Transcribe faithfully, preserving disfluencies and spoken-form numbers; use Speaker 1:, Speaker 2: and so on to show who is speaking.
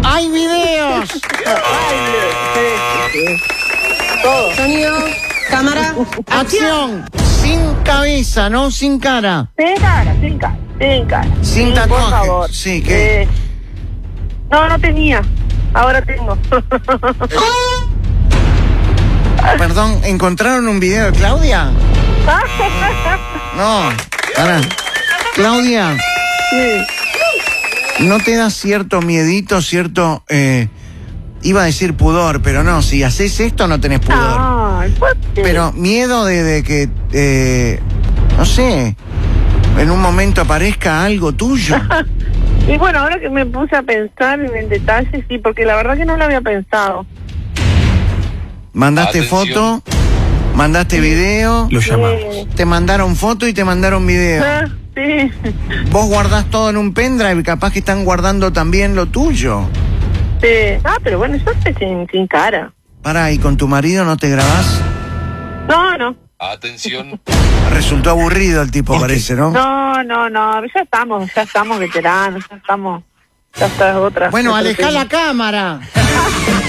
Speaker 1: ¡Hay videos!
Speaker 2: Todo.
Speaker 3: Sonido, cámara,
Speaker 1: ¡Acción! Sin cabeza, no sin cara.
Speaker 2: Sin cara, sin cara, sin cara.
Speaker 1: Sin
Speaker 2: Sí,
Speaker 1: tatuaje.
Speaker 2: por favor.
Speaker 1: Sí, ¿qué?
Speaker 2: Eh, no, no tenía. Ahora tengo.
Speaker 1: Perdón, ¿encontraron un video de Claudia? No, pará. Claudia,
Speaker 2: Sí.
Speaker 1: ¿no te da cierto miedito, cierto... Eh, iba a decir pudor, pero no, si haces esto no tenés pudor.
Speaker 2: Ay, ¿por qué?
Speaker 1: Pero miedo de, de que, eh, no sé, en un momento aparezca algo tuyo.
Speaker 2: Y bueno, ahora que me puse a pensar en el detalle, sí, porque la verdad que no lo había pensado.
Speaker 1: Mandaste
Speaker 4: Atención.
Speaker 1: foto, mandaste video,
Speaker 5: Lo llamamos.
Speaker 2: Sí.
Speaker 1: te mandaron foto y te mandaron video.
Speaker 2: Ah, sí.
Speaker 1: Vos guardás todo en un pendrive, capaz que están guardando también lo tuyo.
Speaker 2: Sí. Ah, pero bueno, yo estoy sin, sin cara.
Speaker 1: Pará, ¿y con tu marido no te grabás?
Speaker 2: No, no.
Speaker 4: Atención.
Speaker 1: Resultó aburrido el tipo,
Speaker 5: Ok.
Speaker 1: parece, ¿no?
Speaker 2: No, no, no. Ya estamos, ya estamos veteranos, ya estamos. Ya está otra.
Speaker 1: Bueno,
Speaker 2: otra
Speaker 1: alejá
Speaker 2: tema.
Speaker 1: la cámara.